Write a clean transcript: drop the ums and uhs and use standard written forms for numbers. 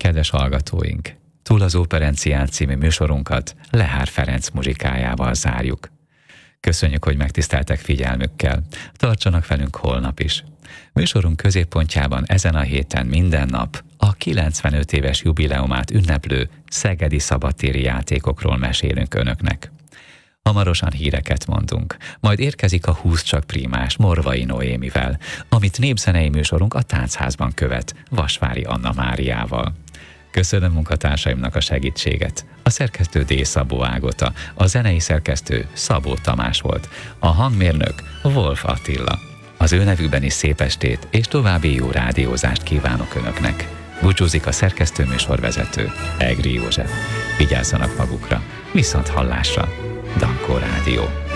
Kedves hallgatóink, Túl az Operencián című műsorunkat Lehár Ferenc muzsikájával zárjuk. Köszönjük, hogy megtiszteltek figyelmükkel. Tartsanak velünk holnap is. Műsorunk középpontjában ezen a héten minden nap a 95 éves jubileumát ünneplő szegedi szabadtéri játékokról mesélünk önöknek. Hamarosan híreket mondunk, majd érkezik a 20 csak prímás Morvai Noémivel, amit népzenei műsorunk a Táncházban követ Vasvári Anna Máriával. Köszönöm munkatársaimnak a segítséget. A szerkesztő D. Szabó Ágota, a zenei szerkesztő Szabó Tamás volt, a hangmérnök Wolf Attila. Az ő nevükben is szép estét és további jó rádiózást kívánok önöknek. Búcsúzik a szerkesztő műsorvezető, Egri József. Vigyázzanak magukra, viszont hallásra. Dankó Rádió.